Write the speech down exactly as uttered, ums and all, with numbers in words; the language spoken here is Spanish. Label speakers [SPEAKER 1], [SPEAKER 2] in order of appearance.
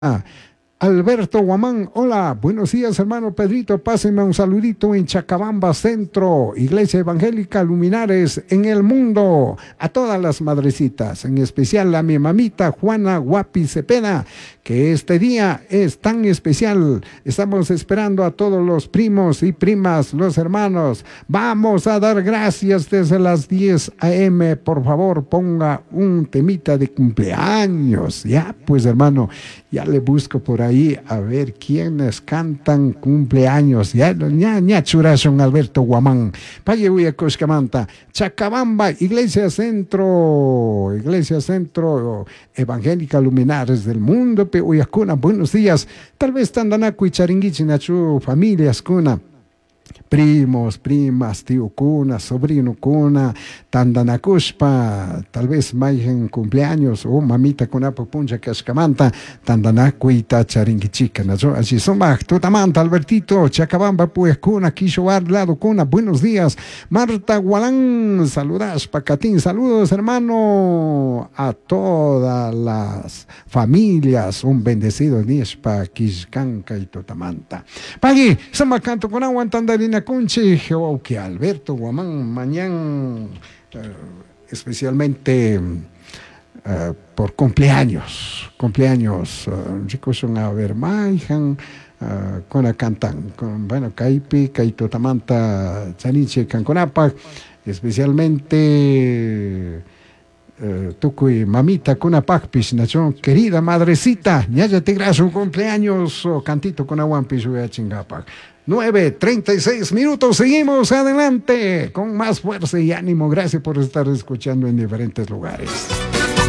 [SPEAKER 1] Alberto Guamán, hola, buenos días hermano Pedrito, pásenme un saludito en Chacabamba Centro, Iglesia Evangélica Luminares en el mundo, a todas las madrecitas, en especial a mi mamita Juana Guapi Cepeda, que este día es tan especial. Estamos esperando a todos los primos y primas, los hermanos. Vamos a dar gracias desde las diez a eme, por favor ponga un temita de cumpleaños, ya pues hermano, ya le busco por ahí a ver quiénes cantan cumpleaños. Ya, ya, ya churason Alberto Guamán. Pague Uya Coscamanta, Chacabamba, Iglesia Centro, Iglesia Centro Evangélica Luminares del Mundo, pe Uyacuna, buenos días. Tal vez Tandanacu y Charinguichi Nachu, familias Cuna. Primos, primas, tío Cuna, sobrino Cuna, Tandanacushpa, tal vez Maigen cumpleaños, o mamita Cunapo Puncha Cascamanta, Tandanacuita Charinguichica, así son más, Tutamanta, Albertito, Chacabamba, pues Cuna, Quishoar, Lado Cuna, buenos días, Marta Gualán, saludas, Pacatín, saludos hermano, a todas las familias, un bendecido Niespa, Quiscanca y Tutamanta. Pagui, Samacanto con agua, Tandarina Conche, oh, que Alberto Guamán, mañana, eh, especialmente eh, por cumpleaños, cumpleaños, uh, chicos son a ver, Maijan, uh, con la cantan, con, bueno, Caipi, Caitotamanta, Chaniche, Canconapa, especialmente. Uh, Tucuy, mamita, con pacpis, nación, querida madrecita, ya ya te gracias un cumpleaños, o cantito con aguampis, voy a chingapac. nueve, treinta y seis minutos, seguimos adelante, con más fuerza y ánimo, gracias por estar escuchando en diferentes lugares.